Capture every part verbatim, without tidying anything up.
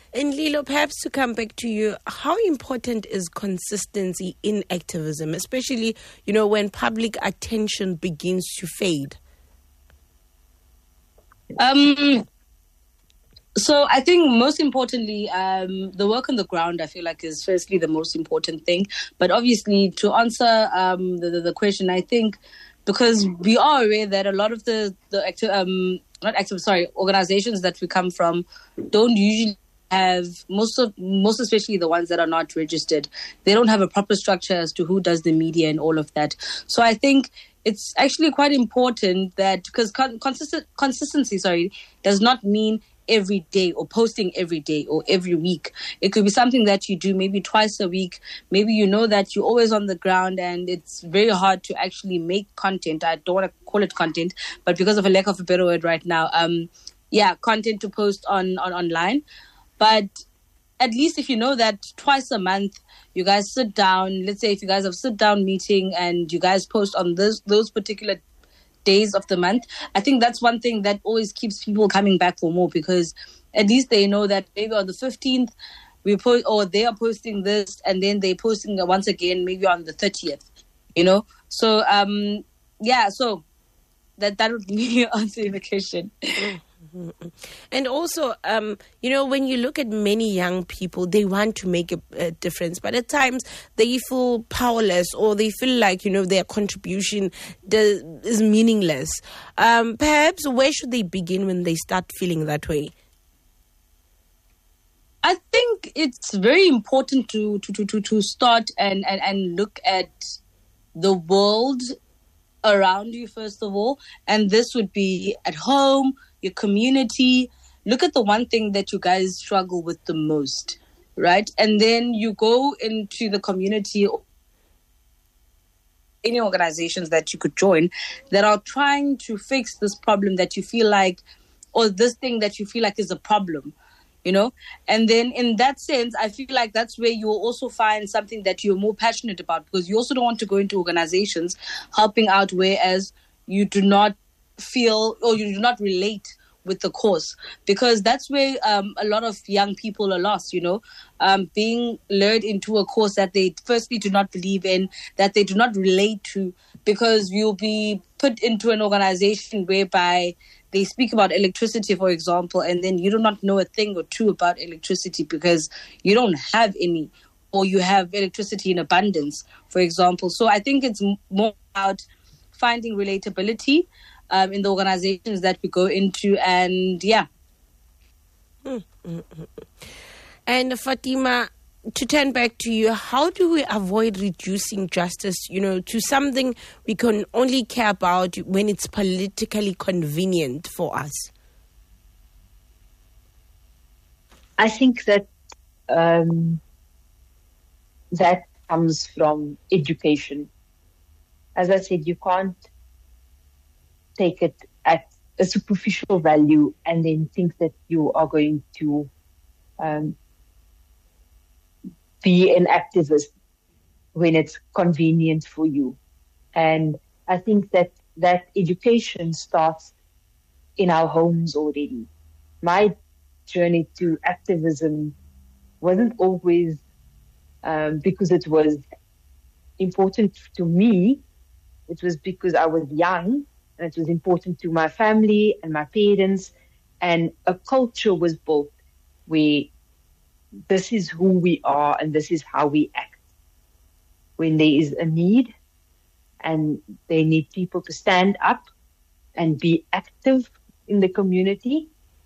And Lilo, perhaps to come back to you, how important is consistency in activism, especially, you know, when public attention begins to fade? Um. So I think most importantly, um, the work on the ground, I feel like, is firstly the most important thing. But obviously, to answer um, the, the the question, I think because we are aware that a lot of the the active, um, not active, sorry, organizations that we come from don't usually have most of most especially the ones that are not registered. They don't have a proper structure as to who does the media and all of that. So I think it's actually quite important that because con- consistent consistency, sorry, does not mean every day or posting every day or every week. It could be something that you do maybe twice a week. Maybe you know that you're always on the ground and it's very hard to actually make content. I don't want to call it content, but because of a lack of a better word right now, um, yeah, content to post on, on online. But at least if you know that twice a month, you guys sit down, let's say if you guys have a sit down meeting and you guys post on those, those particular days of the month, I think that's one thing that always keeps people coming back for more, because at least they know that maybe on the fifteenth we post, or they are posting this, and then they're posting it once again maybe on the thirtieth, you know. So um yeah, so that that would be answering the question. And also, um, you know, when you look at many young people, they want to make a, a difference, but at times they feel powerless, or they feel like, you know, their contribution does, is meaningless. Um, perhaps where should they begin when they start feeling that way? I think it's very important to to to to, to start and, and, and look at the world around you, first of all. And this would be at home, your community. Look at the one thing that you guys struggle with the most, right? And then you go into the community, any organizations that you could join that are trying to fix this problem that you feel like, or this thing that you feel like is a problem, you know? And then in that sense, I feel like that's where you will also find something that you're more passionate about, because you also don't want to go into organizations helping out whereas you do not feel or you do not relate with the cause, because that's where um, a lot of young people are lost, you know, um, being lured into a cause that they firstly do not believe in, that they do not relate to, because you'll be put into an organization whereby they speak about electricity, for example, and then you do not know a thing or two about electricity because you don't have any, or you have electricity in abundance, for example. So I think it's more about finding relatability Um, in the organizations that we go into, and yeah. Mm-hmm. And Fatima, to turn back to you, how do we avoid reducing justice, you know, to something we can only care about when it's politically convenient for us? I think that um, that comes from education. As I said, you can't take it at a superficial value and then think that you are going to um, be an activist when it's convenient for you. And I think that that education starts in our homes already. My journey to activism wasn't always um, because it was important to me. It was because I was young, and it was important to my family and my parents, and a culture was built where this is who we are and this is how we act. When there is a need and they need people to stand up and be active in the community,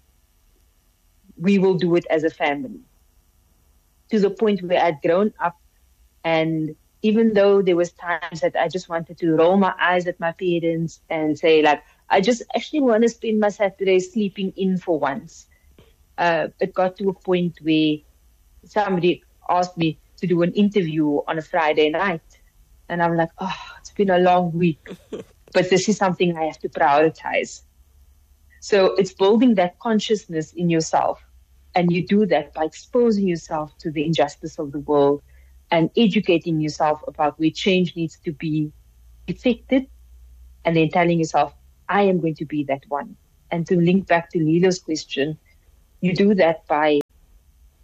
we will do it as a family. To the point where I'd grown up, and even though there was times that I just wanted to roll my eyes at my parents and say, like, I just actually want to spend my Saturday sleeping in for once. Uh, it got to a point where somebody asked me to do an interview on a Friday night. And I'm like, oh, it's been a long week, but this is something I have to prioritize. So it's building that consciousness in yourself. And you do that by exposing yourself to the injustice of the world and educating yourself about where change needs to be effected, and then telling yourself, I am going to be that one. And to link back to Lilo's question, you do that by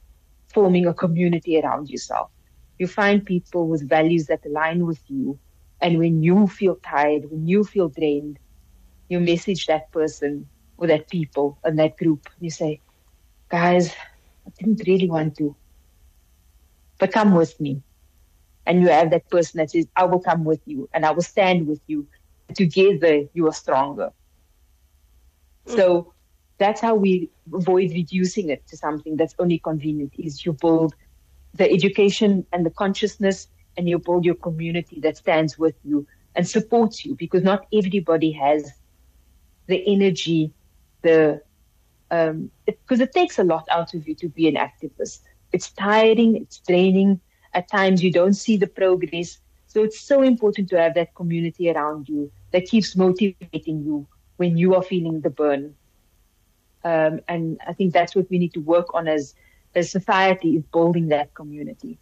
forming a community around yourself. You find people with values that align with you. And when you feel tired, when you feel drained, you message that person or that people and that group. You say, guys, I didn't really want to, but come with me. And you have that person that says, I will come with you and I will stand with you. Together, you are stronger. Mm. So that's how we avoid reducing it to something that's only convenient, is you build the education and the consciousness, and you build your community that stands with you and supports you, because not everybody has the energy, the um, because it, it takes a lot out of you to be an activist. It's tiring, it's draining. At times you don't see the progress. So it's so important to have that community around you that keeps motivating you when you are feeling the burn. Um, and I think that's what we need to work on as a society, is building that community.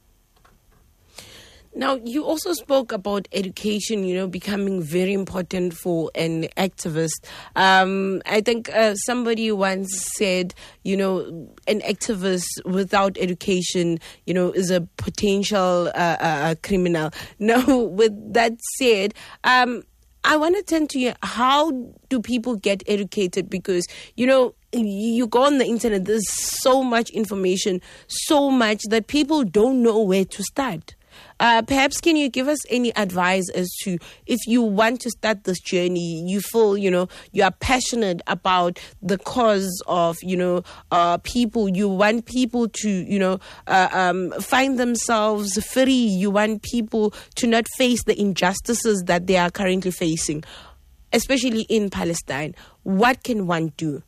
Now, you also spoke about education, you know, becoming very important for an activist. Um, I think uh, somebody once said, you know, an activist without education, you know, is a potential uh, uh, criminal. Now, with that said, um, I want to turn to you. How do people get educated? Because, you know, you go on the internet, there's so much information, so much that people don't know where to start. Uh, perhaps can you give us any advice as to, if you want to start this journey, you feel, you know, you are passionate about the cause of, you know, uh, people, you want people to, you know, uh, um, find themselves free, you want people to not face the injustices that they are currently facing, especially in Palestine. What can one do?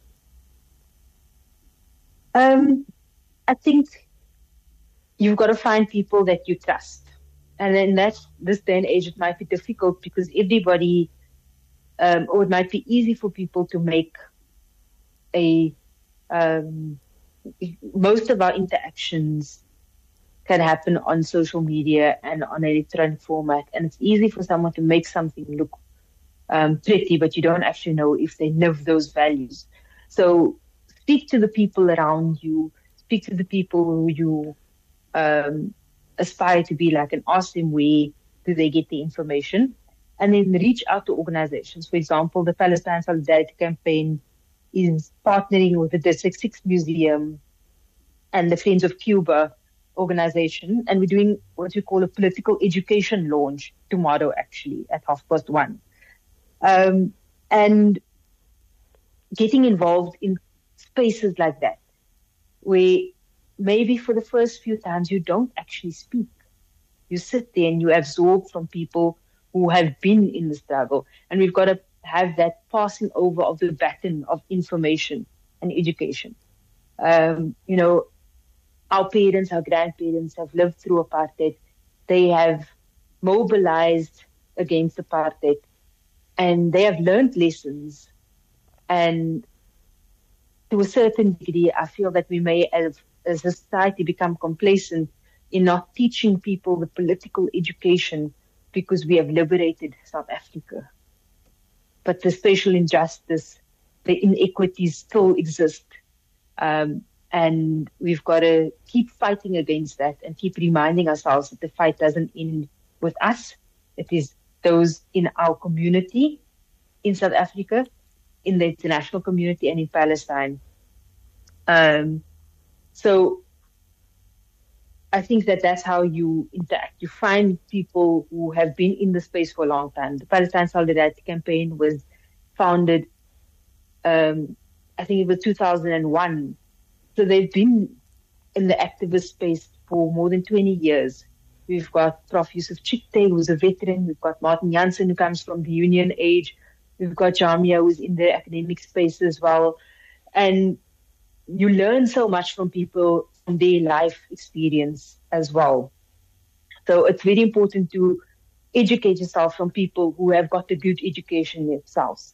Um, I think you've got to find people that you trust. And then that's this day and age, it might be difficult because everybody, um, or it might be easy for people to make a, um, most of our interactions can happen on social media and on an electronic format. And it's easy for someone to make something look um, pretty, but you don't actually know if they live those values. So speak to the people around you, speak to the people who you Um, aspire to be like, and ask them where do they get the information, and then reach out to organizations. For example, the Palestine Solidarity Campaign is partnering with the District six Museum and the Friends of Cuba organization, and we're doing what we call a political education launch tomorrow, actually, at half past one. Um, and getting involved in spaces like that, where maybe for the first few times you don't actually speak. You sit there and you absorb from people who have been in the struggle. And we've got to have that passing over of the baton of information and education. Um, you know, our parents, our grandparents have lived through apartheid. They have mobilized against apartheid, and they have learned lessons. And to a certain degree, I feel that we may have, as a society, become complacent in not teaching people the political education because we have liberated South Africa. But the social injustice, the inequities still exist. Um, and we've got to keep fighting against that and keep reminding ourselves that the fight doesn't end with us. It is those in our community in South Africa, in the international community, and in Palestine. Um, So I think that that's how you interact. You find people who have been in the space for a long time. The Palestine Solidarity Campaign was founded, um, I think it was two thousand one. So they've been in the activist space for more than twenty years. We've got Professor Yusuf Chikte, who's a veteran. We've got Martin Jansen, who comes from the union age. We've got Jamia, who's in the academic space as well. And you learn so much from people, from their life experience as well. So it's very important to educate yourself from people who have got a good education themselves.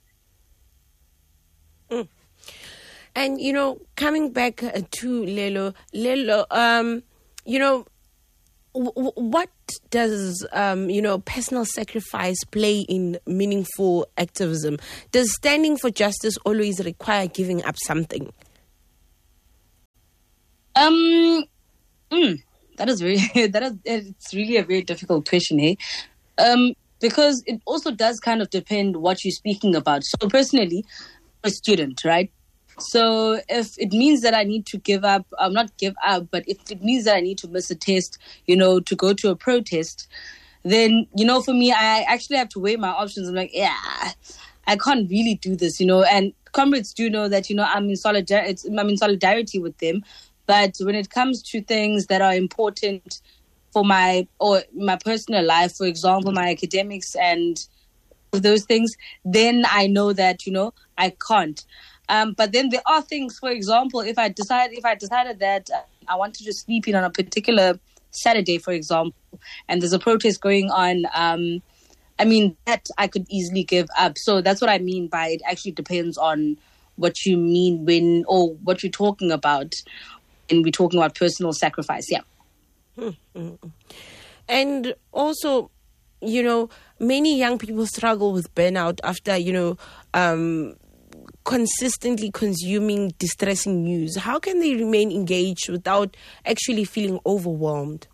Mm. And, you know, coming back to Lelo, Lelo, um, you know, w- what does, um, you know, personal sacrifice play in meaningful activism? Does standing for justice always require giving up something? Um, mm, that is very that is it's really a very difficult question, hey. Um, because it also does kind of depend what you're speaking about. So personally, I'm a student, right? So if it means that I need to give up, I'm um, not give up, but if it means that I need to miss a test, you know, to go to a protest, then, you know, for me, I actually have to weigh my options. I'm like, yeah, I can't really do this, you know, and comrades do know that, you know, I'm in solidar- I'm in solidarity with them. But when it comes to things that are important for my, or my personal life, for example, my academics and those things, then I know that, you know, I can't. Um, but then there are things, for example, if I decide, if I decided that I wanted to sleep in on a particular Saturday, for example, and there's a protest going on, um, I mean, that I could easily give up. So that's what I mean by it actually depends on what you mean when, or what you're talking about when we're talking about personal sacrifice. Yeah. Mm-hmm. And also, you know, many young people struggle with burnout after, you know, um, consistently consuming distressing news. How can they remain engaged without actually feeling overwhelmed?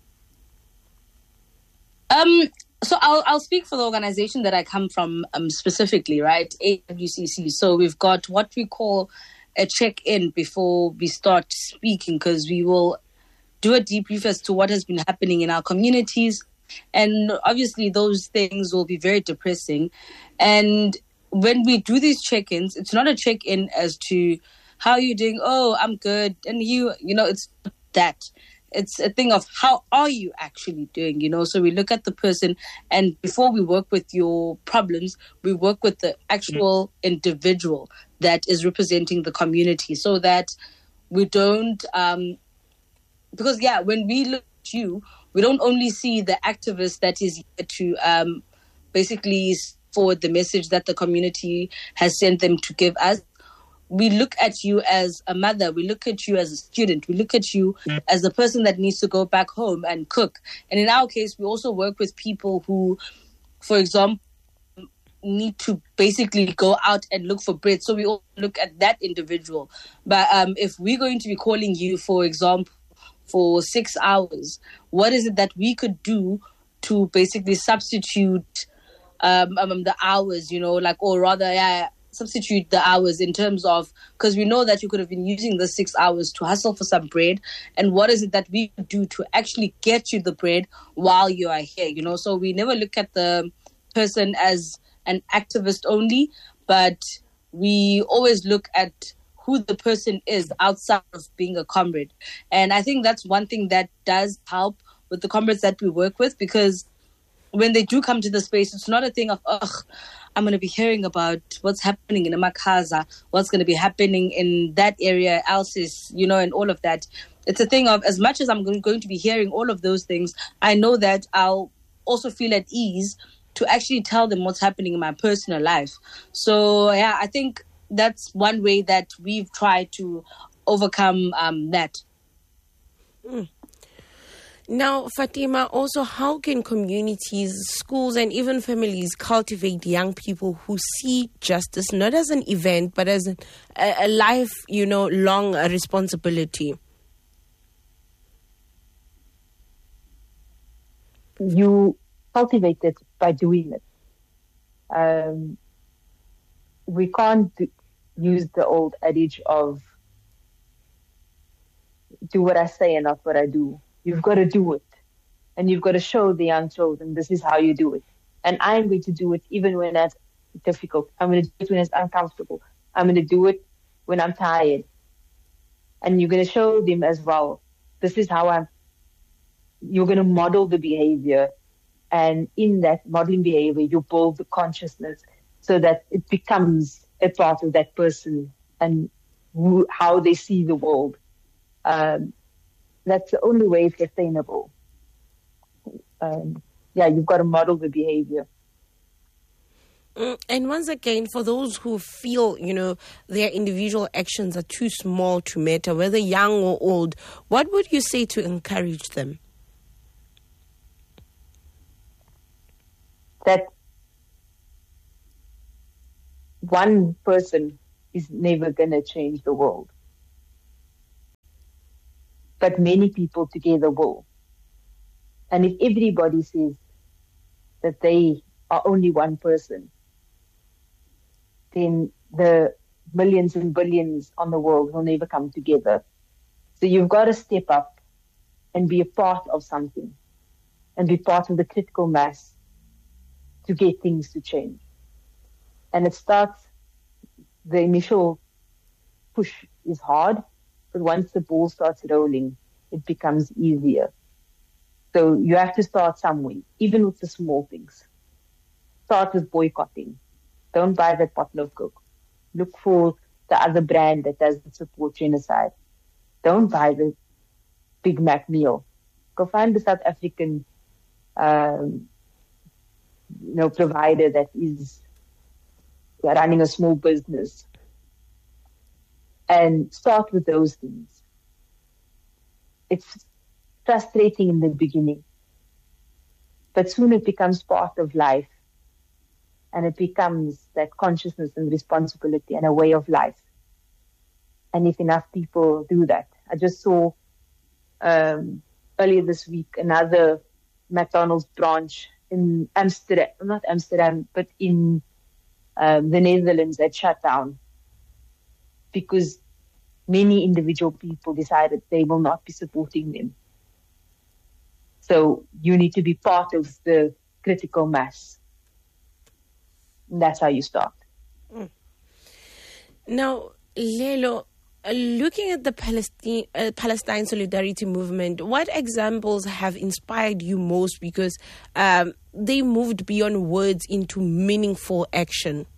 Um, so I'll I'll speak for the organization that I come from um, specifically, right? A W C C. So we've got what we call a check-in before we start speaking, because we will do a debrief as to what has been happening in our communities. And obviously those things will be very depressing. And when we do these check-ins, it's not a check-in as to how you're doing. Oh, I'm good. And you, you know, it's not that. It's a thing of how are you actually doing, you know? So we look at the person, and before we work with your problems, we work with the actual individual that is representing the community, so that we don't, um, because yeah, when we look at you, we don't only see the activist that is here to um, basically forward the message that the community has sent them to give us. We look at you as a mother. We look at you as a student. We look at you as the person that needs to go back home and cook. And in our case, we also work with people who, for example, need to basically go out and look for bread. So we all look at that individual. But um, if we're going to be calling you, for example, for six hours, what is it that we could do to basically substitute um, um the hours, you know, like, or rather, yeah, substitute the hours in terms of, because we know that you could have been using the six hours to hustle for some bread, and what is it that we could do to actually get you the bread while you are here, you know? So we never look at the person as an activist only, but we always look at who the person is outside of being a comrade. And I think that's one thing that does help with the comrades that we work with, because when they do come to the space, it's not a thing of, ugh, I'm going to be hearing about what's happening in Amakhaza, what's going to be happening in that area, Alsis, you know, and all of that. It's a thing of, as much as I'm going to be hearing all of those things, I know that I'll also feel at ease to actually tell them what's happening in my personal life. So, yeah, I think that's one way that we've tried to overcome um, that. Mm. Now, Fatima, also, how can communities, schools, and even families cultivate young people who see justice not as an event, but as a, a life, you know, long responsibility? You cultivate it by doing it. Um, we can't do, use the old adage of do what I say and not what I do. You've got to do it. And you've got to show the young children this is how you do it. And I'm going to do it even when that's difficult. I'm going to do it when it's uncomfortable. I'm going to do it when I'm tired. And you're going to show them as well, this is how I'm, you're going to model the behavior. And in that modeling behavior, you build the consciousness so that it becomes a part of that person and who, how they see the world. Um, that's the only way it's sustainable. Um, yeah, you've got to model the behavior. And once again, for those who feel, you know, their individual actions are too small to matter, whether young or old, what would you say to encourage them? That one person is never going to change the world. but many people together will. And if everybody says that they are only one person, then the millions and billions on the world will never come together. So you've got to step up and be a part of something and be part of the critical mass to get things to change. And it starts, the initial push is hard, but once the ball starts rolling, it becomes easier. So you have to start somewhere, even with the small things. Start with boycotting. Don't buy that bottle of Coke. Look for the other brand that doesn't support genocide. Don't buy the Big Mac meal. Go find the South African um, you know, provider that is running a small business. And start with those things. It's frustrating in the beginning, but soon it becomes part of life, and it becomes that consciousness and responsibility and a way of life. And if enough people do that, I just saw um, earlier this week another McDonald's branch in Amsterdam, not Amsterdam, but in um, the Netherlands that shut down because many individual people decided they will not be supporting them. So you need to be part of the critical mass. And that's how you start. Mm. Now, Lelo, uh, looking at the Palestine, uh, Palestine Solidarity Movement, what examples have inspired you most because um, they moved beyond words into meaningful action?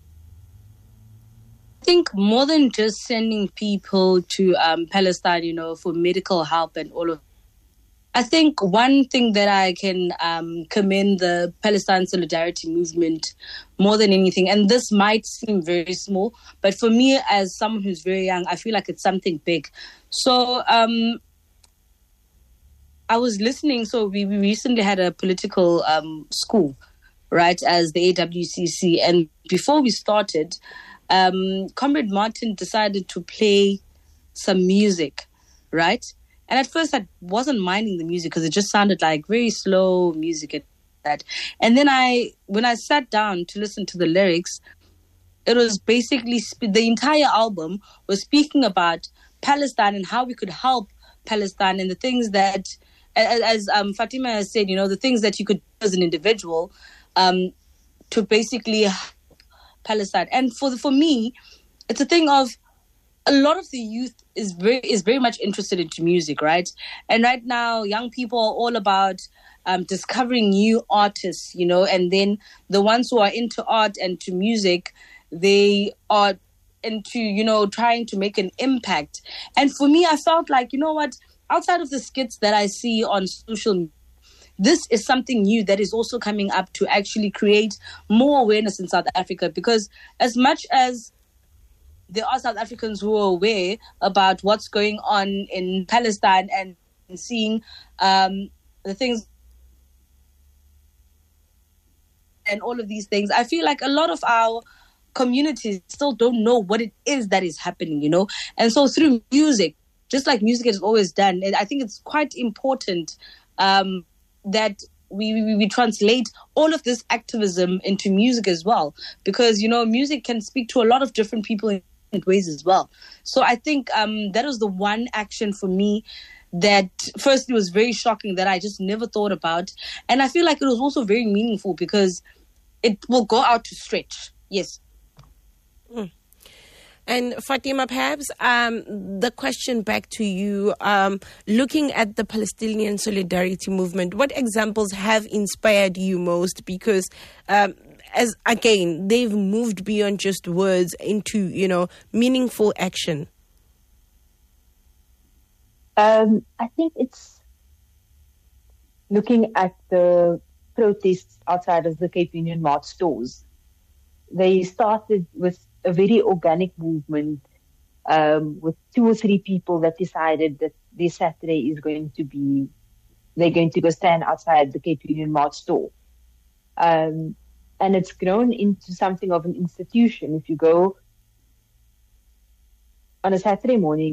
I think more than just sending people to um, Palestine, you know, for medical help and all of I think one thing that I can um, commend the Palestine Solidarity Movement more than anything, and this might seem very small, but for me as someone who's very young, I feel like it's something big. So um, I was listening, so we, we recently had a political um, school, right, as the A W C C, and before we started, um, Comrade Martin decided to play some music, right? And at first I wasn't minding the music because it just sounded like very slow music and that. And then I, when I sat down to listen to the lyrics, it was basically, the entire album was speaking about Palestine and how we could help Palestine and the things that, as, as um, Fatima has said, you know, the things that you could do as an individual um, to basically help Palestine. And for, for me, it's a thing of, a lot of the youth is very is very much interested into music, right? And right now, young people are all about um, discovering new artists, you know, and then the ones who are into art and to music, they are into, you know, trying to make an impact. And for me, I felt like, you know what, outside of the skits that I see on social media, this is something new that is also coming up to actually create more awareness in South Africa, because as much as there are South Africans who are aware about what's going on in Palestine and seeing um, the things and all of these things, I feel like a lot of our communities still don't know what it is that is happening, you know? And so through music, just like music has always done, I think it's quite important um, that we, we, we translate all of this activism into music as well, because, you know, music can speak to a lot of different people in ways as well. So I think um, that was the one action for me that firstly was very shocking that I just never thought about. And I feel like it was also very meaningful because it will go out to stretch. Yes. Mm. And Fatima, perhaps um, the question back to you, um, looking at the Palestinian Solidarity Movement, what examples have inspired you most? Because um, as again, they've moved beyond just words into, you know, meaningful action. Um, I think it's looking at the protests outside of the Cape Union Mart stores. They started with a very organic movement um, with two or three people that decided that this Saturday is going to be, they're going to go stand outside the Cape Union Mart store. Um, And it's grown into something of an institution. If you go on a Saturday morning,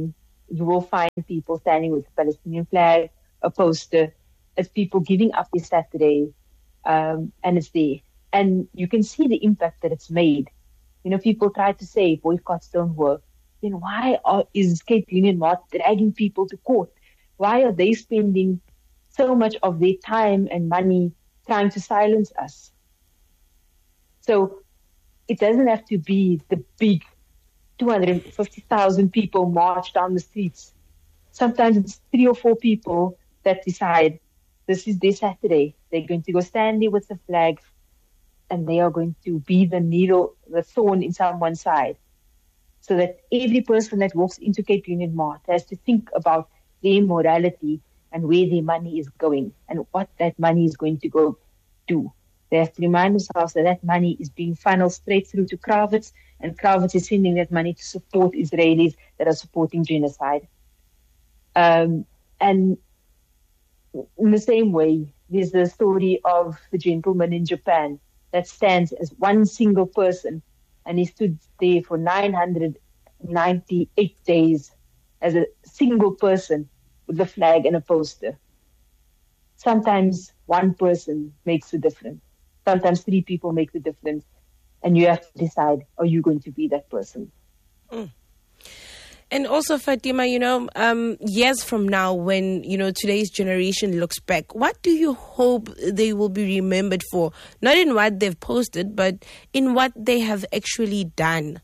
you will find people standing with the Palestinian flag, a poster. It's people giving up this Saturday, um, and it's there. And you can see the impact that it's made. You know, people try to say boycotts don't work. Then why are, is Cape Union Mart dragging people to court? Why are they spending so much of their time and money trying to silence us? So it doesn't have to be the big two hundred fifty thousand people march down the streets. Sometimes it's three or four people that decide this is their Saturday. They're going to go stand there with the flag, and they are going to be the needle, the thorn in someone's side. So that every person that walks into Cape Union Mart has to think about their morality and where their money is going and what that money is going to go do. They have to remind themselves that that money is being funneled straight through to Kravitz, and Kravitz is sending that money to support Israelis that are supporting genocide. Um, and in the same way, there's the story of the gentleman in Japan that stands as one single person, and he stood there for nine hundred ninety-eight days as a single person with a flag and a poster. Sometimes one person makes a difference. Sometimes three people make the difference. And you have to decide, are you going to be that person? Mm. And also, Fatima, you know, um, years from now, when, you know, today's generation looks back, what do you hope they will be remembered for? Not in what they've posted, but in what they have actually done.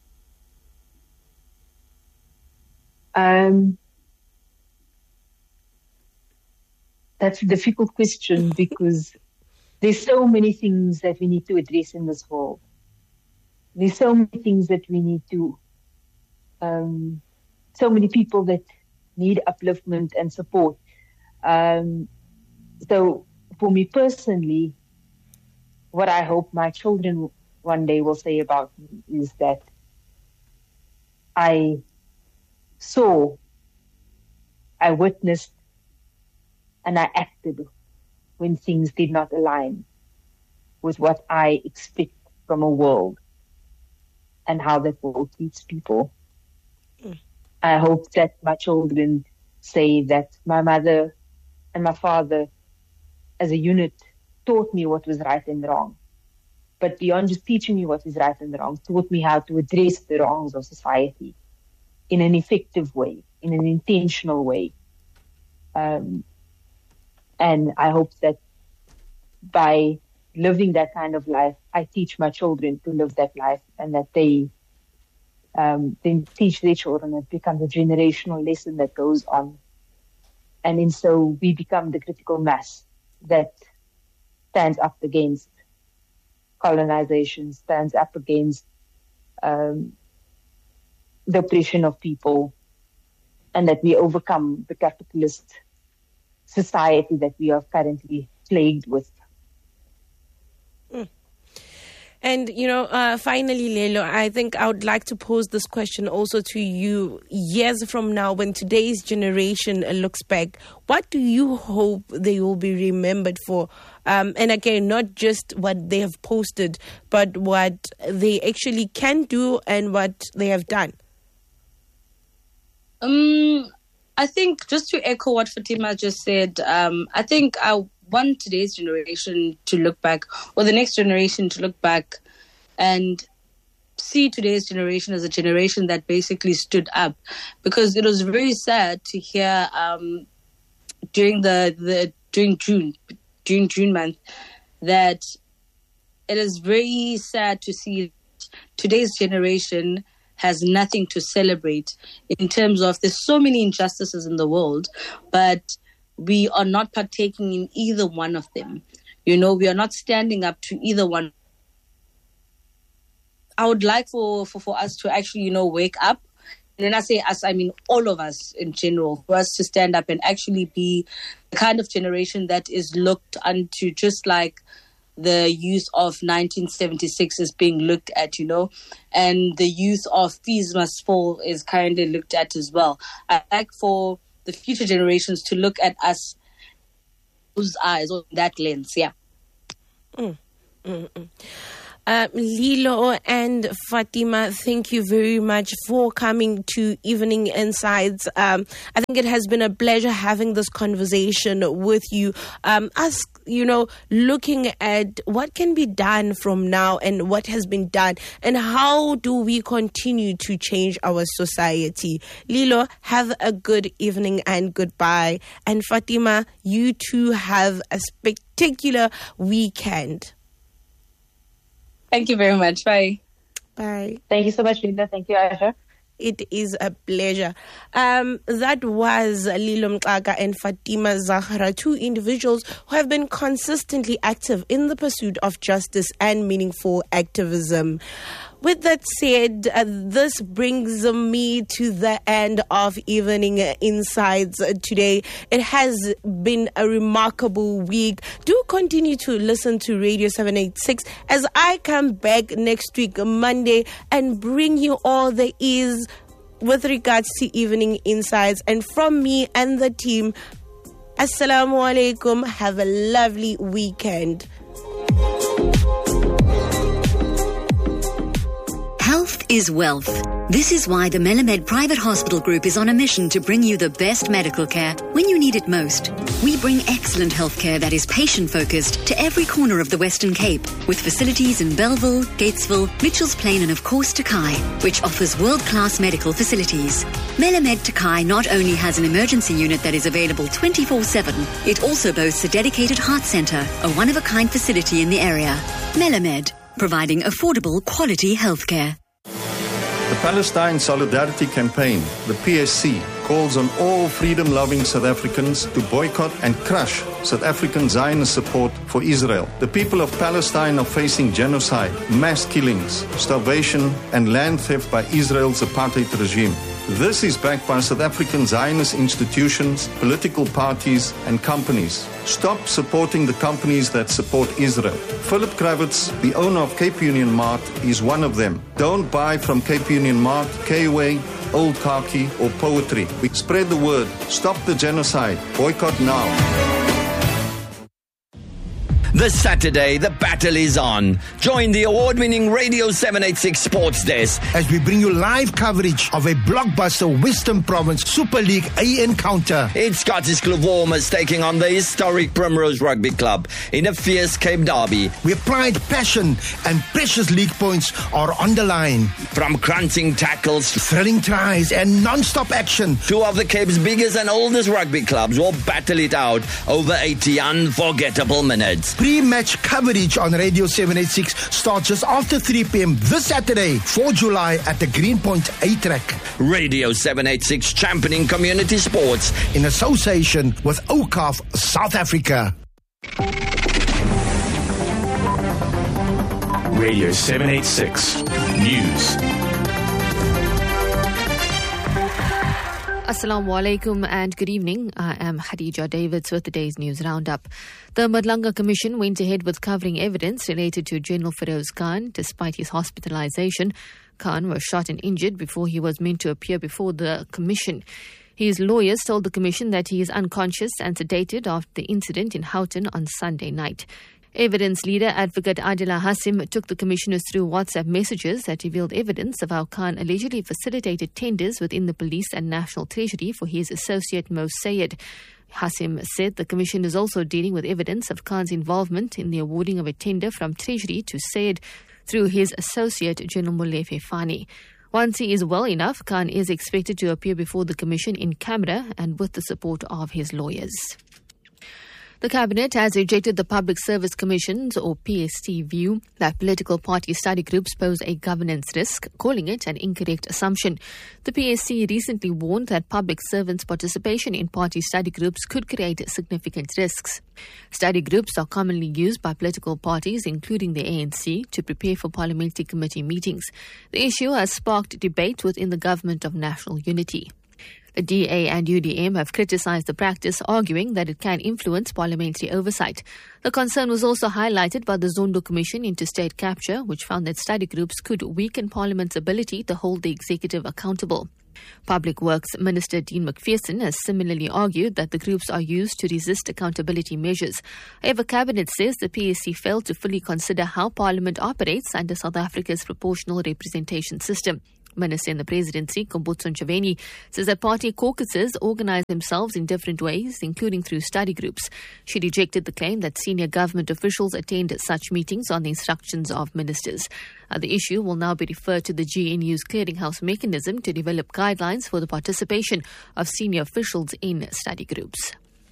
Um, that's a difficult question because there's so many things that we need to address in this world. There's so many things that we need to, um, so many people that need upliftment and support. Um, so for me personally, what I hope my children one day will say about me is that I saw, I witnessed, and I acted when things did not align with what I expect from a world and how that world treats people. Mm. I hope that my children say that my mother and my father as a unit taught me what was right and wrong. But beyond just teaching me what is right and wrong, taught me how to address the wrongs of society in an effective way, in an intentional way. Um, and I hope that by living that kind of life, I teach my children to live that life, and that they um, then teach their children. It becomes a generational lesson that goes on. And in so we become the critical mass that stands up against colonization, stands up against um, the oppression of people, and that we overcome the capitalist society that we are currently plagued with. Mm. And, you know, uh, finally, Lelo, I think I would like to pose this question also to you. Years from now, when today's generation looks back, what do you hope they will be remembered for? Um, and again, not just what they have posted, but what they actually can do and what they have done. Um, I think just to echo what Fatima just said, um, I think I want today's generation to look back, or the next generation to look back and see today's generation as a generation that basically stood up, because it was very sad to hear um, during the, the during June during June month that it is very sad to see today's generation has nothing to celebrate in terms of there's so many injustices in the world, but we are not partaking in either one of them. You know, we are not standing up to either one. I would like for, for, for us to actually, you know, wake up. And when I say us, I mean all of us in general, for us to stand up and actually be the kind of generation that is looked unto, just like the youth of nineteen seventy-six is being looked at, you know, and the youth of Fees Must Fall is kind of looked at as well. I like for the future generations to look at us those eyes, or that lens, yeah. Mm, mm, mm. Uh, Lilo and Fatima, thank you very much for coming to Evening Insights. Um, I think it has been a pleasure having this conversation with you. Um, us, you know, looking at what can be done from now and what has been done and how do we continue to change our society. Lilo, have a good evening and goodbye. And Fatima, you too have a spectacular weekend. Thank you very much. Bye. Bye. Thank you so much, Linda. Thank you, Aisha. It is a pleasure. Um, that was Lilo Mxaka and Fatima Zahra, two individuals who have been consistently active in the pursuit of justice and meaningful activism. With that said, uh, this brings me to the end of Evening Insights today. It has been a remarkable week. Do continue to listen to Radio seven eighty-six as I come back next week, Monday, and bring you all there is with regards to Evening Insights. And from me and the team, Assalamu alaikum. Have a lovely weekend. Health is wealth. This is why the Melamed Private Hospital Group is on a mission to bring you the best medical care when you need it most. We bring excellent healthcare that is patient-focused to every corner of the Western Cape, with facilities in Bellville, Gatesville, Mitchells Plain and of course Takai, which offers world-class medical facilities. Melamed Takai not only has an emergency unit that is available twenty-four seven, it also boasts a dedicated heart centre, a one-of-a-kind facility in the area. Melamed, providing affordable, quality healthcare. The Palestine Solidarity Campaign, the P S C, calls on all freedom-loving South Africans to boycott and crush South African Zionist support for Israel. The people of Palestine are facing genocide, mass killings, starvation, and land theft by Israel's apartheid regime. This is backed by South African Zionist institutions, political parties, and companies. Stop supporting the companies that support Israel. Philip Kravitz, the owner of Cape Union Mart, is one of them. Don't buy from Cape Union Mart, K-Way, Old Khaki, or Poetry. We spread the word. Stop the genocide. Boycott now. This Saturday, the battle is on. Join the award-winning Radio seven eighty-six Sports Desk as we bring you live coverage of a blockbuster Western Province Super League A encounter. It's Scottish Warmers taking on the historic Primrose Rugby Club in a fierce Cape Derby. Where pride, passion and precious league points are on the line. From crunching tackles, thrilling tries and non-stop action, two of the Cape's biggest and oldest rugby clubs will battle it out over eighty unforgettable minutes. Pre-match coverage on Radio seven eighty-six starts just after three p.m. this Saturday, fourth of July at the Greenpoint A-Track. Radio seven eighty-six championing community sports in association with O C A F South Africa. Radio seven eighty-six News. Assalamu alaikum and good evening. I am Khadija Davids with today's news roundup. The Madlanga Commission went ahead with covering evidence related to General Feroz Khan despite his hospitalization. Khan was shot and injured before he was meant to appear before the commission. His lawyers told the commission that he is unconscious and sedated after the incident in Houghton on Sunday night. Evidence leader Advocate Adila Hasim took the commissioners through WhatsApp messages that revealed evidence of how Khan allegedly facilitated tenders within the police and National Treasury for his associate Mo Sayed. Hasim said the commission is also dealing with evidence of Khan's involvement in the awarding of a tender from Treasury to Sayed through his associate General Molefe Fani. Once he is well enough, Khan is expected to appear before the commission in camera and with the support of his lawyers. The Cabinet has rejected the Public Service Commission's or P S C view that political party study groups pose a governance risk, calling it an incorrect assumption. The P S C recently warned that public servants' participation in party study groups could create significant risks. Study groups are commonly used by political parties, including the A N C, to prepare for parliamentary committee meetings. The issue has sparked debate within the Government of National Unity. The D A and U D M have criticised the practice, arguing that it can influence parliamentary oversight. The concern was also highlighted by the Zondo Commission into State Capture, which found that study groups could weaken Parliament's ability to hold the executive accountable. Public Works Minister Dean McPherson has similarly argued that the groups are used to resist accountability measures. However, Cabinet says the P S C failed to fully consider how Parliament operates under South Africa's proportional representation system. Minister in the Presidency, Khumbudzo Ntshavheni, says that party caucuses organize themselves in different ways, including through study groups. She rejected the claim that senior government officials attend such meetings on the instructions of ministers. Uh, the issue will now be referred to the G N U's clearinghouse mechanism to develop guidelines for the participation of senior officials in study groups.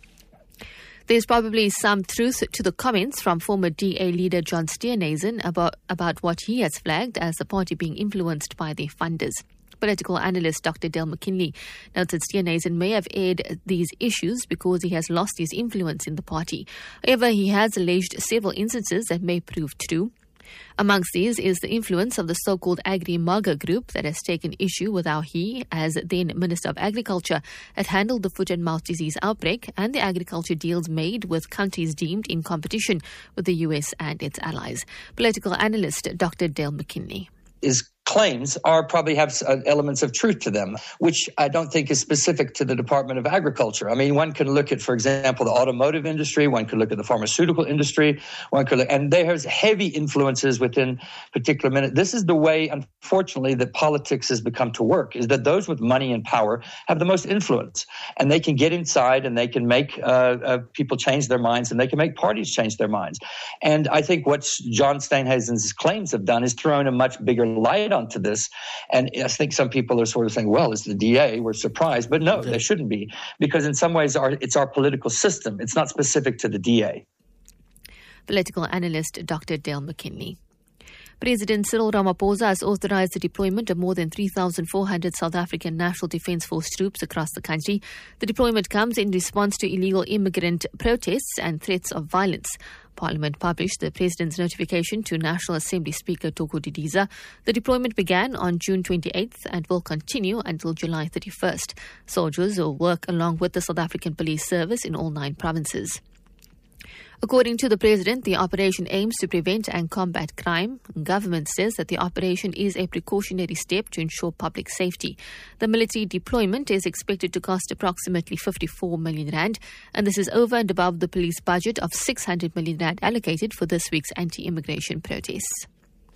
There's probably some truth to the comments from former D A leader John Steenhuisen about, about what he has flagged as the party being influenced by their funders. Political analyst Doctor Dale McKinley notes that Steenhuisen may have aired these issues because he has lost his influence in the party. However, he has alleged several instances that may prove true. Amongst these is the influence of the so-called Agri-Maga group that has taken issue with how he, as then Minister of Agriculture, had handled the foot and mouth disease outbreak and the agriculture deals made with countries deemed in competition with the U S and its allies. Political analyst Doctor Dale McKinley. Is claims are probably have uh, elements of truth to them, which I don't think is specific to the Department of Agriculture. I mean, one can look at, for example, the automotive industry, one could look at the pharmaceutical industry, one could look, and there's heavy influences within particular minute. This is the way, unfortunately, that politics has become to work, is that those with money and power have the most influence, and they can get inside and they can make uh, uh, people change their minds and they can make parties change their minds. And I think what John Steenhuisen's claims have done is thrown a much bigger light onto this. And I think some people are sort of saying, well, it's the D A, we're surprised. But no, okay. They shouldn't be, because in some ways our, it's our political system. It's not specific to the D A. Political analyst Doctor Dale McKinley. President Cyril Ramaphosa has authorized the deployment of more than three thousand four hundred South African National Defence Force troops across the country. The deployment comes in response to illegal immigrant protests and threats of violence. Parliament published the President's notification to National Assembly Speaker Toko Didiza. The deployment began on June twenty-eighth and will continue until July thirty-first. Soldiers will work along with the South African Police Service in all nine provinces. According to the President, the operation aims to prevent and combat crime. Government says that the operation is a precautionary step to ensure public safety. The military deployment is expected to cost approximately fifty-four million rand, and this is over and above the police budget of six hundred million rand allocated for this week's anti-immigration protests.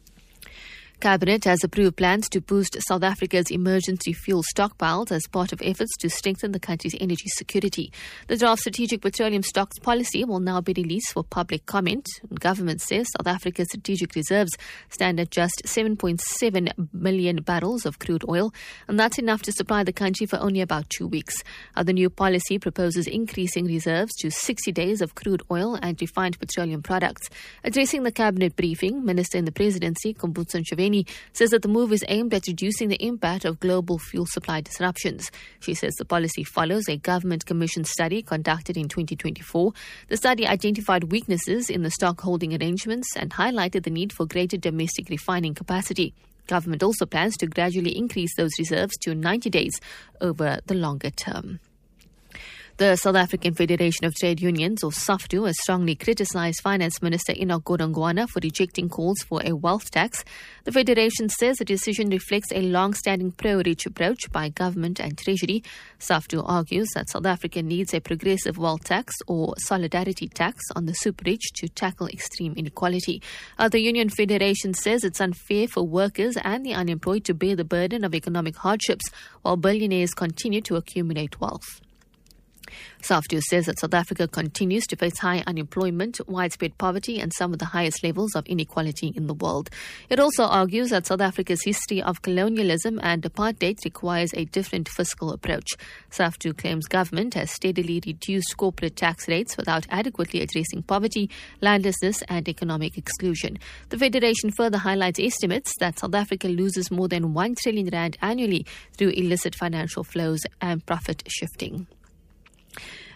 Cabinet has approved plans to boost South Africa's emergency fuel stockpiles as part of efforts to strengthen the country's energy security. The draft strategic petroleum stocks policy will now be released for public comment. Government says South Africa's strategic reserves stand at just seven point seven million barrels of crude oil, and that's enough to supply the country for only about two weeks. Uh, the new policy proposes increasing reserves to sixty days of crude oil and refined petroleum products. Addressing the cabinet briefing, Minister in the Presidency, Khumbudzo Ntshavheni, says that the move is aimed at reducing the impact of global fuel supply disruptions. She says the policy follows a government-commissioned study conducted in twenty twenty-four. The study identified weaknesses in the stock holding arrangements and highlighted the need for greater domestic refining capacity. Government also plans to gradually increase those reserves to ninety days over the longer term. The South African Federation of Trade Unions, or SAFTU, has strongly criticized Finance Minister Enoch Godongwana for rejecting calls for a wealth tax. The Federation says the decision reflects a long-standing pro-rich approach by government and Treasury. SAFTU argues that South Africa needs a progressive wealth tax or solidarity tax on the super-rich to tackle extreme inequality. Uh, the Union Federation says it's unfair for workers and the unemployed to bear the burden of economic hardships while billionaires continue to accumulate wealth. SAFTU says that South Africa continues to face high unemployment, widespread poverty, and some of the highest levels of inequality in the world. It also argues that South Africa's history of colonialism and apartheid requires a different fiscal approach. SAFTU claims government has steadily reduced corporate tax rates without adequately addressing poverty, landlessness, and economic exclusion. The Federation further highlights estimates that South Africa loses more than one trillion rand annually through illicit financial flows and profit shifting.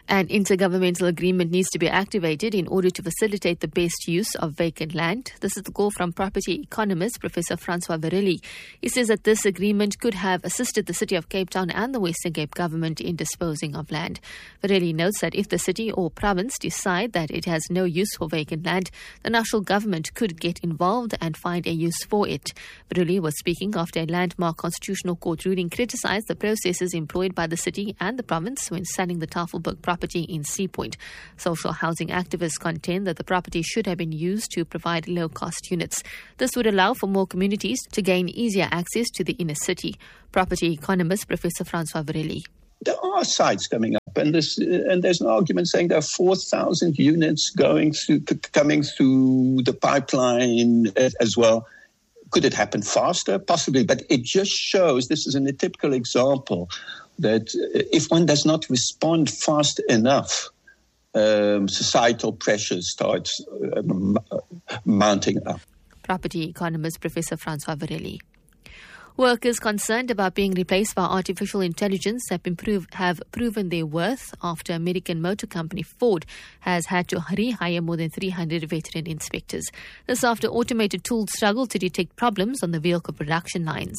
An intergovernmental agreement needs to be activated in order to facilitate the best use of vacant land. This is the call from property economist Professor Francois Verrilli. He says that this agreement could have assisted the City of Cape Town and the Western Cape government in disposing of land. Verrilli notes that if the city or province decide that it has no use for vacant land, the national government could get involved and find a use for it. Verrilli was speaking after a landmark Constitutional Court ruling criticized the processes employed by the city and the province when selling the Tafelberg property in Sea Point. Social housing activists contend that the property should have been used to provide low-cost units. This would allow for more communities to gain easier access to the inner city. Property economist Professor Francois Verrilli. There are sites coming up, and there's, uh, and there's an argument saying there are four thousand units going through, coming through the pipeline as, as well. Could it happen faster? Possibly, but it just shows, this is a typical example, that if one does not respond fast enough, um, societal pressure starts uh, mounting up. Property economist Professor Francois Verrilli. Workers concerned about being replaced by artificial intelligence have, been prove, have proven their worth after American motor company Ford has had to rehire more than three hundred veteran inspectors. This after automated tools struggled to detect problems on the vehicle production lines.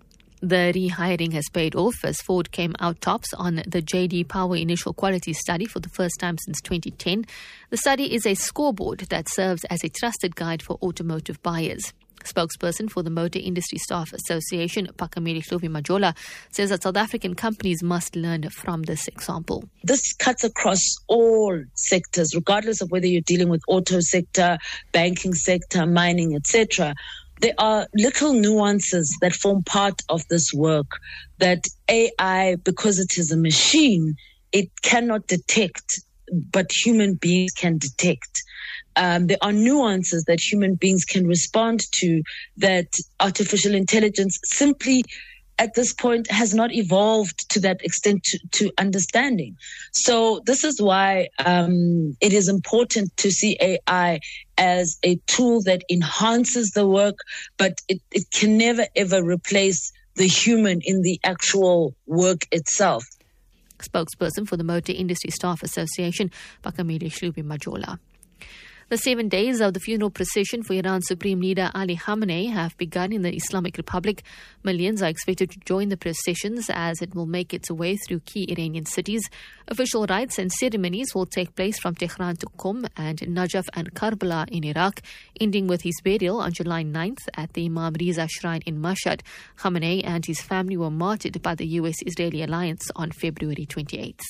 The rehiring has paid off as Ford came out tops on the J D Power Initial Quality Study for the first time since twenty ten. The study is a scoreboard that serves as a trusted guide for automotive buyers. Spokesperson for the Motor Industry Staff Association, Pakameli Hlubi Majola, says that South African companies must learn from this example. This cuts across all sectors, regardless of whether you're dealing with auto sector, banking sector, mining, et cetera. There are little nuances that form part of this work that A I, because it is a machine, it cannot detect, but human beings can detect. Um, there are nuances that human beings can respond to that artificial intelligence simply at this point has not evolved to that extent to, to understanding. So this is why um, it is important to see A I as a tool that enhances the work, but it, it can never ever replace the human in the actual work itself. Spokesperson for the Motor Industry Staff Association, Pakameli Hlubi Majola. The seven days of the funeral procession for Iran's Supreme Leader Ali Khamenei have begun in the Islamic Republic. Millions are expected to join the processions as it will make its way through key Iranian cities. Official rites and ceremonies will take place from Tehran to Qom and Najaf and Karbala in Iraq, ending with his burial on July ninth at the Imam Riza Shrine in Mashhad. Khamenei and his family were martyred by the U S-Israeli alliance on February twenty-eighth.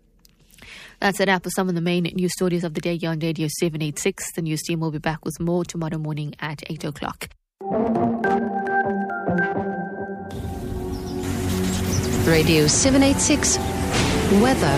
That's a wrap for some of the main news stories of the day here on Radio seven eighty-six. The news team will be back with more tomorrow morning at eight o'clock. Radio seven eighty-six Weather.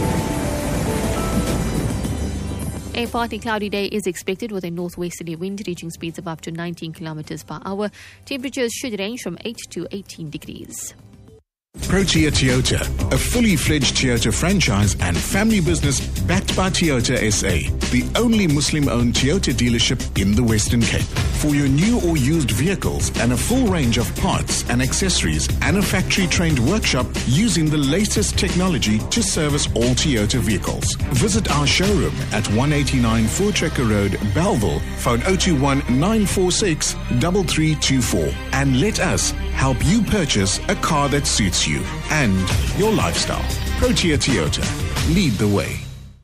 A partly cloudy day is expected with a northwesterly wind reaching speeds of up to nineteen kilometers per hour. Temperatures should range from eight to eighteen degrees. Protea Toyota, a fully fledged Toyota franchise and family business backed by Toyota S A, the only Muslim-owned Toyota dealership in the Western Cape. For your new or used vehicles and a full range of parts and accessories and a factory-trained workshop using the latest technology to service all Toyota vehicles. Visit our showroom at one eighty-nine Voortrekker Road, Bellville, phone zero two one nine four six three three two four, and let us help you purchase a car that suits you and your lifestyle. Protea Toyota. Lead the way.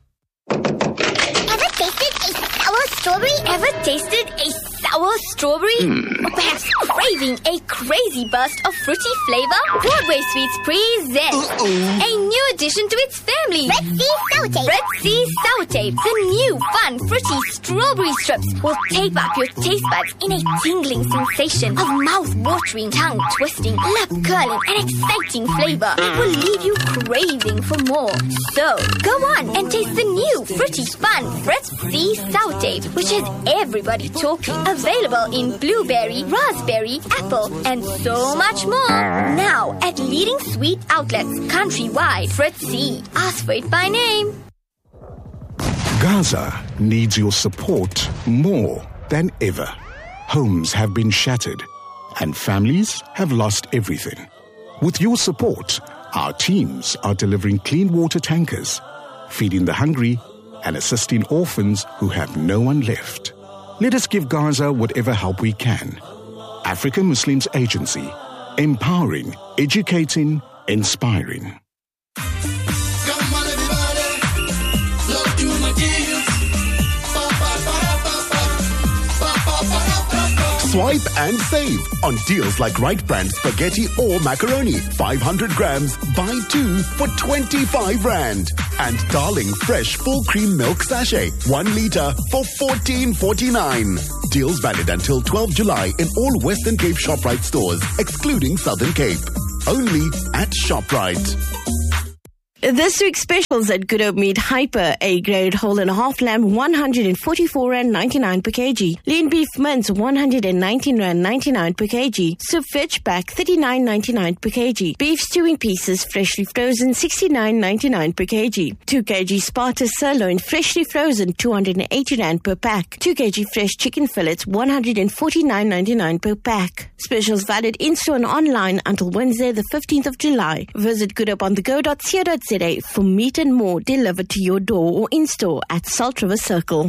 Ever tasted a sour strawberry? Ever tasted a sour strawberry? Mm. Or perhaps craving a crazy burst of fruity flavor? Broadway Sweets presents Uh-oh. a new addition to its family. Red Sea Sour Tape. Red Sea Sour Tape. The new fun fruity strawberry strips will tape up your taste buds in a tingling sensation of mouth-watering, tongue-twisting, lip-curling, and exciting flavor. It will leave you craving for more. So, go on and taste the new fruity fun Red Sea Sour Tape, which has everybody talking. Available in blueberry, raspberry, apple, and so much more. Now at leading sweet outlets countrywide. Fritz C. Ask for it by name. Gaza needs your support more than ever. Homes have been shattered and families have lost everything. With your support, our teams are delivering clean water tankers, feeding the hungry, and assisting orphans who have no one left. Let us give Gaza whatever help we can. African Muslims Agency. Empowering, educating, inspiring. Swipe and save on deals like Right Brand spaghetti or macaroni. five hundred grams, buy two for twenty-five rand. And Darling Fresh Full Cream Milk Sachet, one litre for fourteen forty-nine. Deals valid until twelfth of July in all Western Cape ShopRite stores, excluding Southern Cape. Only at ShopRite. This week's specials at Good Hope Meat: Hyper A grade whole and a half lamb one hundred forty-four rand ninety-nine per kg. Lean beef mince one hundred nineteen rand ninety-nine per kg. Soup veg pack thirty-nine ninety-nine per kg. Beef stewing pieces freshly frozen sixty-nine ninety-nine per kg. two kilograms Sparta sirloin freshly frozen two hundred eighty rand per pack. two kilograms fresh chicken fillets one hundred forty-nine ninety-nine per pack. Specials valid in-store and online until Wednesday the fifteenth of July. Visit goodhopeonthego dot co dot za for meat and more delivered to your door or in-store at Salt River Circle.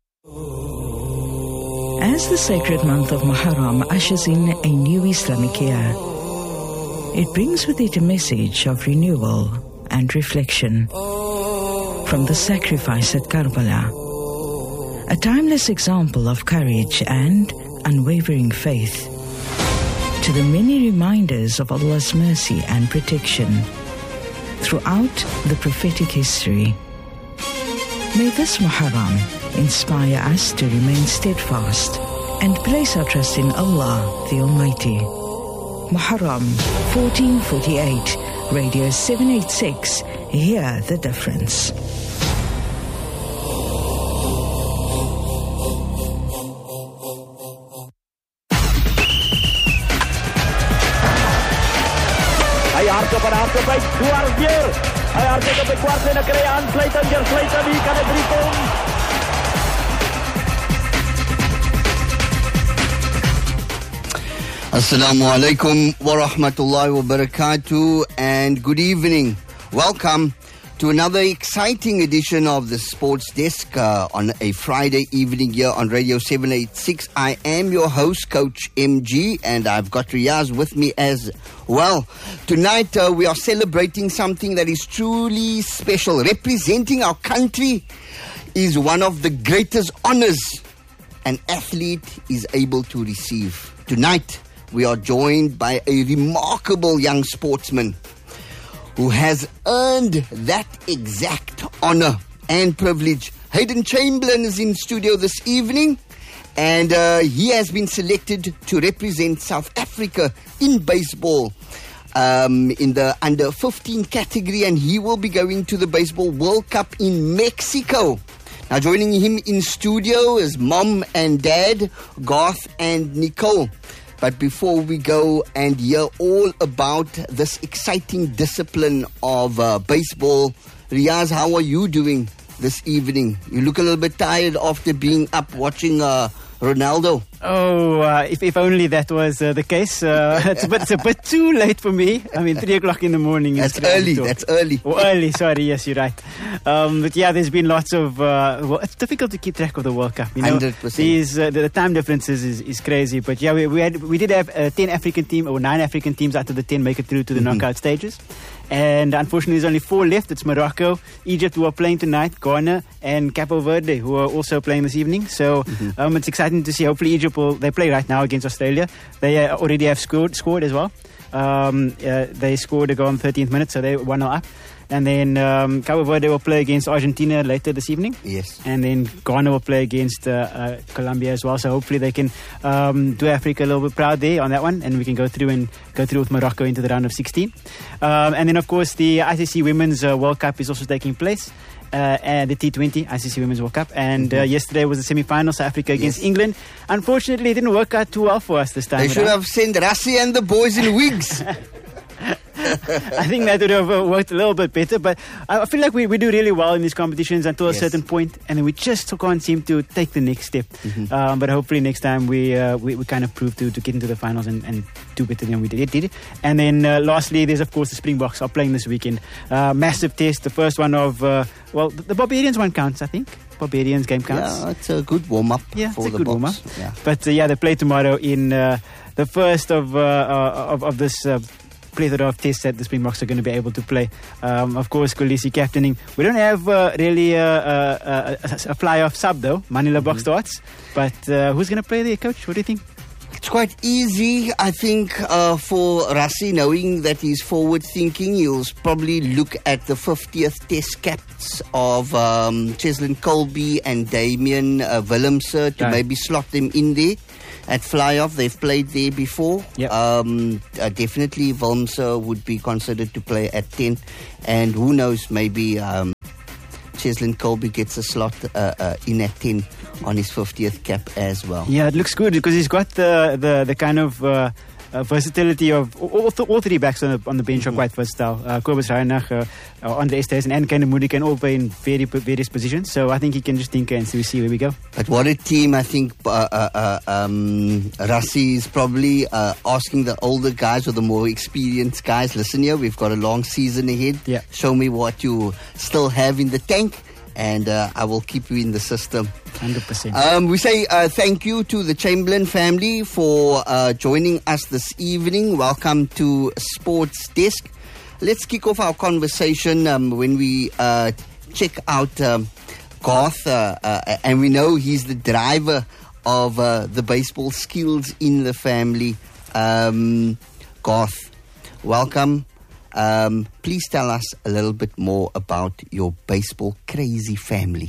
As the sacred month of Muharram ushers in a new Islamic year, it brings with it a message of renewal and reflection. From the sacrifice at Karbala, a timeless example of courage and unwavering faith, to the many reminders of Allah's mercy and protection throughout the prophetic history. May this Muharram inspire us to remain steadfast and place our trust in Allah the Almighty. Muharram fourteen forty-eight, Radio seven eighty-six, hear the difference. Hy hardloop en hardloop by Dwarfdeur. Hy hardloop op die kwart en dan kry hy aansluiting, deur sluit hy kan 'n drie kom. Assalamu alaikum wa rahmatullahi wa barakatuh and good evening. Welcome to another exciting edition of the Sports Desk uh, on a Friday evening here on Radio seven eighty-six. I am your host, Coach M G, and I've got Riaz with me as well. Tonight uh, we are celebrating something that is truly special. Representing our country is one of the greatest honors an athlete is able to receive. Tonight we are joined by a remarkable young sportsman who has earned that exact honor and privilege. Hayden Chamberlain is in studio this evening, and uh, he has been selected to represent South Africa in baseball um, in the under fifteen category, and he will be going to the Baseball World Cup in Mexico. Now joining him in studio is Mom and Dad, Garth and Nicole. But before we go and hear all about this exciting discipline of uh, baseball, Riaz, how are you doing this evening? You look a little bit tired after being up watching uh, Ronaldo. Oh, uh, if if only that was uh, the case. Uh, it's, a bit, it's a bit too late for me. I mean, three o'clock in the morning. That's early. That's early. Oh, early. Sorry. Yes, you're right. Um, but yeah, there's been lots of. Uh, well, it's difficult to keep track of the World Cup. You know, Hundred percent. These uh, the, the time differences is, is crazy. But yeah, we we, had, we did have uh, ten African team or nine African teams out of the ten make it through to the mm-hmm. knockout stages. And unfortunately, there's only four left. It's Morocco, Egypt, who are playing tonight, Ghana, and Cape Verde, who are also playing this evening. So mm-hmm. um, it's exciting to see. Hopefully, Egypt will. They play right now against Australia. They uh, already have scored scored as well. Um, uh, they scored a goal in the thirteenth minute, so they one nil up. And then um, Cape Verde will play against Argentina later this evening. Yes. And then Ghana will play against uh, uh, Colombia as well. So hopefully they can um, do Africa a little bit proud there on that one, and we can go through and go through with Morocco into the round of sixteen. Um, and then of course the I C C Women's uh, World Cup is also taking place. Uh, and the T twenty I C C Women's World Cup. And uh, yesterday was the semi-final, South Africa against yes. England. Unfortunately, it didn't work out too well for us this time. They should have sent Rassie and the boys in wigs. I think that would have uh, worked a little bit better. But I I feel like we, we do really well in these competitions until Yes. a certain point, and then we just can't seem to take the next step. Mhm. Um, but hopefully next time we uh, we, we kind of prove to, to get into the finals and, and do better than we did. did. And then uh, lastly, there's of course the Springboks are playing this weekend. Uh, massive test, the first one of, uh, well, the, the Barbarians one counts, I think. Barbarians game counts. Yeah, it's a good warm-up Yeah, for it's a the good Boks. warm-up. Yeah. But uh, yeah, they play tomorrow in uh, the first of, uh, uh, of of this uh, plethora of tests that the Springboks are going to be able to play. Um, of course, Kolisi captaining. We don't have uh, really uh, uh, a, a fly-off sub though. Manila Mm-hmm. Box starts. But uh, who's going to play there, coach? What do you think? It's quite easy, I think, uh, for Rassie, knowing that he's forward-thinking. He'll probably look at the fiftieth test caps of um, Cheslin Colby and Damien uh, Willemse to Right. maybe slot them in there at fly-off. They've played there before. Yep. Um, uh, definitely Willemse would be considered to play at ten. And who knows, maybe um, Cheslin Colby gets a slot uh, uh, in at ten on his fiftieth cap as well. Yeah, it looks good because he's got the the, the kind of uh, uh, versatility of all, all, th- all three backs on the, on the bench Mm-hmm. are quite versatile. Uh, Kobus Reinach, uh, uh, Andre Estes, and Kenneth Moody can all play in very various positions. So I think he can just tinker and see, see where we go. But what a team. I think uh, uh, uh, um, Rassie is probably uh, asking the older guys or the more experienced guys, listen here, we've got a long season ahead. Yeah. Show me what you still have in the tank, and uh, I will keep you in the system. one hundred percent. Um, we say uh, thank you to the Chamberlain family for uh, joining us this evening. Welcome to Sports Desk. Let's kick off our conversation um, when we uh, check out um, Garth, uh, uh, and we know he's the driver of uh, the baseball skills in the family. Um, Garth, welcome. Um, please tell us a little bit more about your baseball crazy family.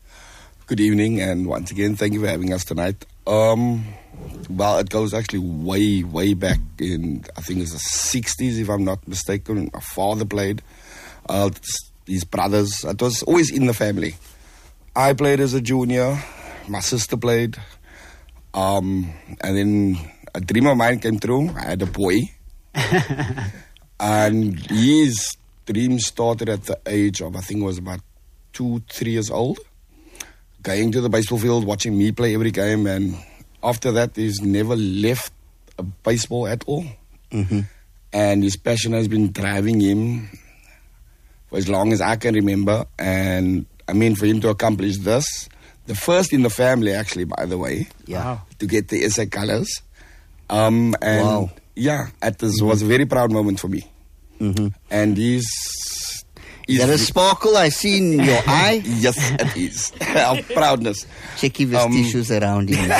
Good evening, and once again, thank you for having us tonight. Um, well, it goes actually way, way back in, I think it's the sixties, if I'm not mistaken. My father played, uh, his brothers. It was always in the family. I played as a junior. My sister played. Um, and then a dream of mine came true. I had a boy. And his dream started at the age of, I think it was about two, three years old. Going to the baseball field, watching me play every game, and after that, he's never left a baseball at all. Mm-hmm. And his passion has been driving him for as long as I can remember. And I mean, for him to accomplish this, the first in the family, actually, by the way, yeah, to get the S A colours. Um, and Wow. yeah, it was, was a very proud moment for me. Mm-hmm. And he's. Is there a sparkle I see in your eye? Yes, it is. Of proudness. Check if there's Um, tissues around him.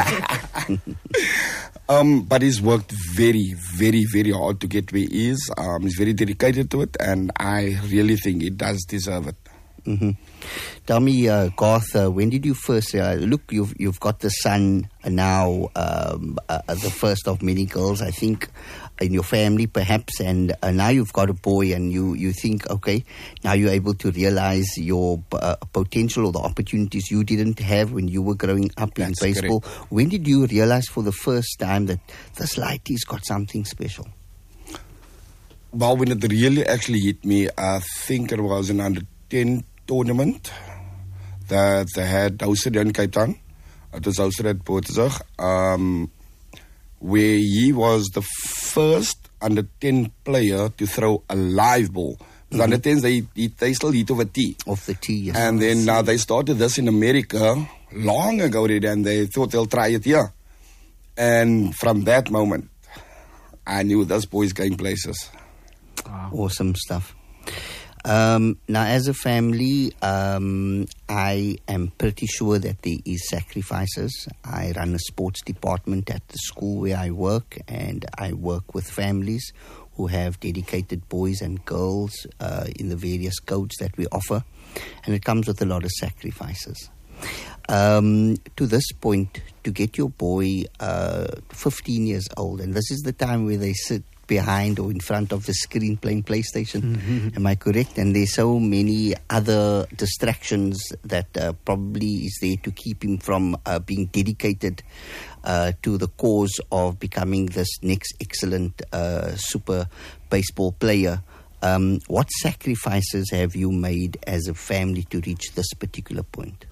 um, but he's worked very, very, very hard to get where he is. Um, he's very dedicated to it, and I really think he does deserve it. Mm-hmm. Tell me, uh, Garth, uh, when did you first uh, look? You've you've got the son now, um, uh, the first of many girls, I think, in your family, perhaps, and uh, now you've got a boy, and you you think, okay, now you're able to realize your uh, potential or the opportunities you didn't have when you were growing up in That's baseball. correct. When did you realize for the first time that this lighty's got something special? Well, when it really actually hit me, I think it was an under ten tournament that they had hosted in Cape Town. It was hosted at Portzig, um, where he was the first under ten player to throw a live ball. Because under tens, they, they still hit over tee. Off the tee, yes. And then now they started this in America long ago already, and they thought they'll try it here. And from that moment, I knew this boy's going places. Wow. Awesome stuff. Um, now, as a family, um, I am pretty sure that there is sacrifices. I run a sports department at the school where I work, and I work with families who have dedicated boys and girls uh, in the various codes that we offer, and it comes with a lot of sacrifices. Um, to this point, to get your boy uh, fifteen years old, and this is the time where they sit behind or in front of the screen playing PlayStation. Mm-hmm. Am I correct? And there's so many other distractions that uh, probably is there to keep him from uh, being dedicated uh, to the cause of becoming this next excellent uh, super baseball player. Um, what sacrifices have you made as a family to reach this particular point?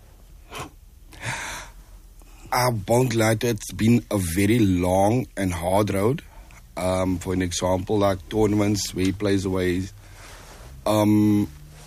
I won't lie to you, it's been a very long and hard road. Um, for an example, like tournaments where he plays away. Um,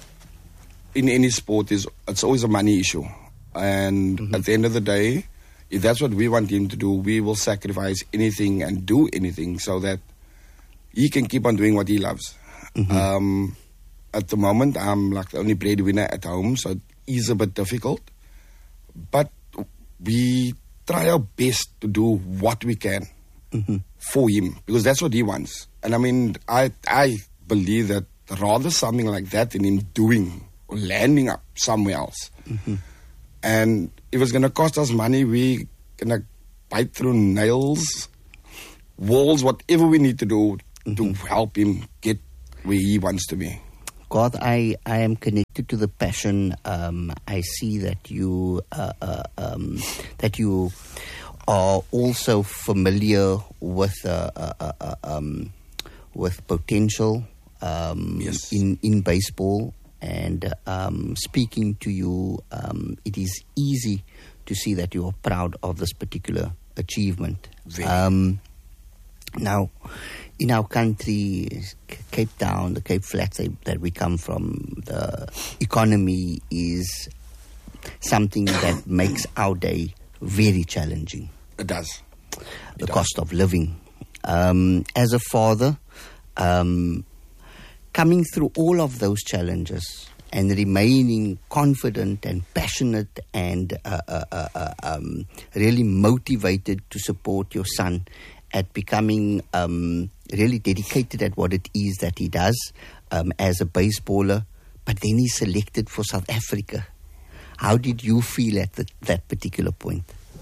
in any sport, is it's always a money issue. And mm-hmm. at the end of the day, if that's what we want him to do, we will sacrifice anything and do anything so that he can keep on doing what he loves. Mm-hmm. Um, at the moment, I'm like the only breadwinner at home, so it is a bit difficult. But we try our best to do what we can mm-hmm. for him, because that's what he wants. And I mean, I I believe that rather something like that than him doing or landing up somewhere else. Mm-hmm. And if it's going to cost us money, we're going to bite through nails, walls, whatever we need to do mm-hmm. to help him get where he wants to be. God, I, I am connected to the passion. Um, I see that you uh, uh, um, that you are also familiar with uh, uh, uh, um, with potential um, yes. in in baseball. And um, speaking to you, um, it is easy to see that you are proud of this particular achievement. Um, now, in our country, Cape Town, the Cape Flats that we come from, the economy is something that makes our day very challenging. It does. The It cost does. of living. Um, as a father, um, coming through all of those challenges and remaining confident and passionate and uh, uh, uh, uh, um, really motivated to support your son at becoming um, really dedicated at what it is that he does um, as a baseballer, but then he's selected for South Africa. How did you feel at the, that particular point?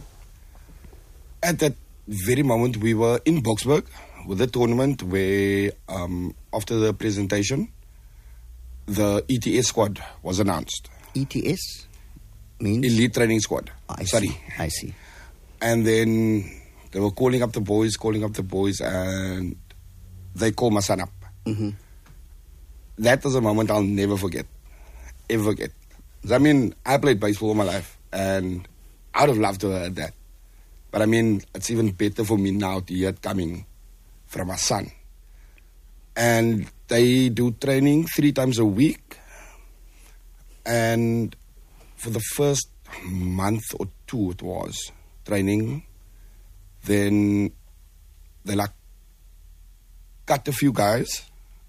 At that very moment, we were in Boksburg with a tournament where um, after the presentation, the E T S squad was announced. E T S means? Elite Training Squad. I Sorry. see. I see. And then they were calling up the boys, calling up the boys, and they called my son up. Mm-hmm. That was a moment I'll never forget. Ever forget. I mean, I played baseball all my life, and I would have loved to have heard that. But I mean, it's even better for me now to hear it coming from my son. And they do training three times a week. And for the first month or two it was training, then they like cut a few guys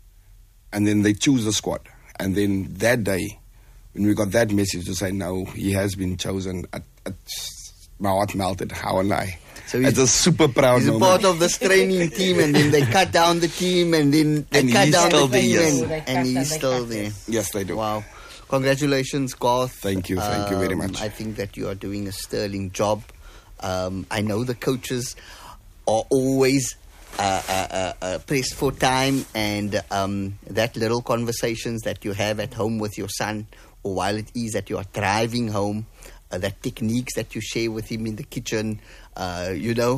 and then they choose the squad. And then that day, when we got that message to say, no, he has been chosen, it, it, my heart melted. How and I. So it's a super proud he's moment. a part of this training team, and then they cut down the team, and then they And cut he's down still the team, there, yes. and, and he's still there. Yes, they do. Wow. Congratulations, Garth. Thank you. Thank you very much. I think that you are doing a sterling job. Um, I know the coaches are always uh, uh, uh, uh, pressed for time, and um, that little conversations that you have at home with your son, or while it is that you are driving home, uh, that techniques that you share with him in the kitchen, uh, you know,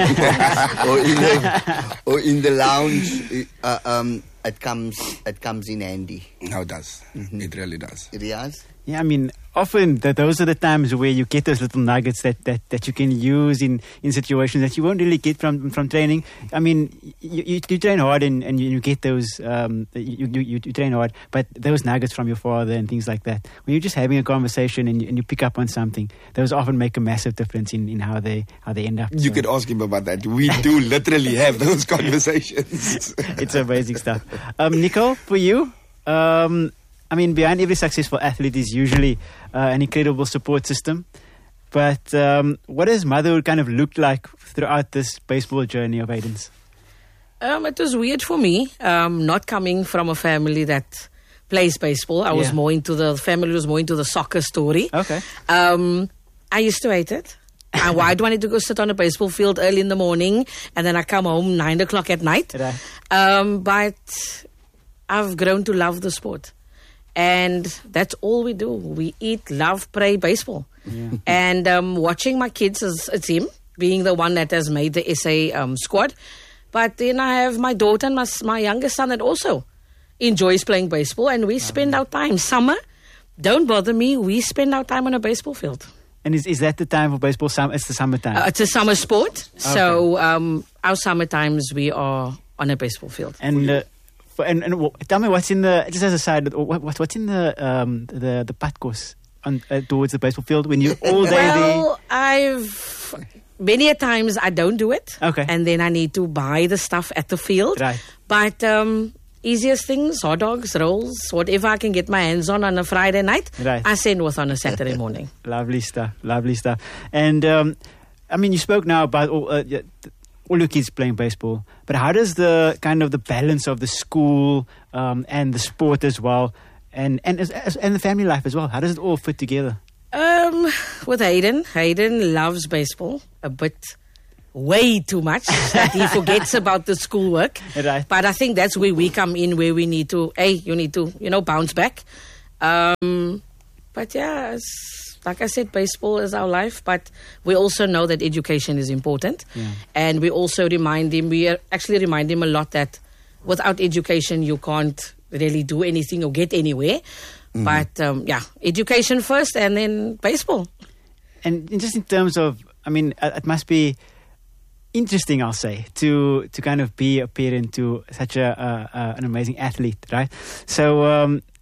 or, in the, or in the lounge, uh, um, it comes it comes in handy. No, it does. Mm-hmm. It really does. It does. Yeah, I mean, often that those are the times where you get those little nuggets that, that, that you can use in, in situations that you won't really get from from training. I mean, you, you, you train hard and, and you, you get those, um, you, you, you train hard, but those nuggets from your father and things like that, when you're just having a conversation and you, and you pick up on something, those often make a massive difference in, in how they how they end up. You so. could ask him about that. We do literally have those conversations. It's amazing stuff. Um, Nicole, for you, um, I mean, behind every successful athlete is usually uh, an incredible support system. But um, what has motherhood kind of looked like throughout this baseball journey of Aiden's? Um, it was weird for me, um, not coming from a family that plays baseball. I was Yeah. more into the, the family was more into the soccer story. Okay. Um, I used to hate it. I, I'd wanted to go sit on a baseball field early in the morning, and then I come home nine o'clock at night. Right. Um, but I've grown to love the sport. And that's all we do. We eat, love, pray, baseball. Yeah. And um, watching my kids, as it's him, being the one that has made the S A um, squad. But then I have my daughter and my, my youngest son that also enjoys playing baseball, and we spend our time. Summer, don't bother me, we spend our time on a baseball field. And is, is that the time for baseball? Sum- it's the summertime? Uh, it's a summer sport. Okay. So um, our summer times, we are on a baseball field. And uh, for, and, and w- tell me what's in the, just as a side, what, what, what's in the um, the, the pad course on, uh, towards the baseball field when you all day Well, I've... Many a times I don't do it. Okay. And then I need to buy the stuff at the field. Right. But um, easiest things, hot dogs, rolls, whatever I can get my hands on on a Friday night, Right. I send with on a Saturday morning. Lovely stuff, lovely stuff. And um, I mean, you spoke now about all, uh, yeah, th- all your kids playing baseball, but how does the kind of the balance of the school um, and the sport as well, and and as, as, and the family life as well, how does it all fit together? Um, with Hayden, Hayden loves baseball a bit, way too much that he forgets about the schoolwork. Right. But I think that's where we come in, where we need to, hey, you need to, you know, bounce back. Um, but yeah, it's, like I said, baseball is our life, but we also know that education is important. Yeah. And we also remind him, we actually remind him a lot that without education, you can't really do anything or get anywhere. Mm. But um, yeah, education first and then baseball. And just in terms of, I mean, it must be interesting, I'll say, to to kind of be a parent to such a uh, uh, an amazing athlete, right? So um,